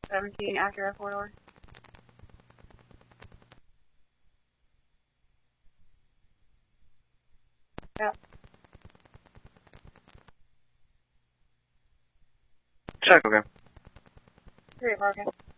17 after a 4-door. Yep. Check, okay. 3 broken.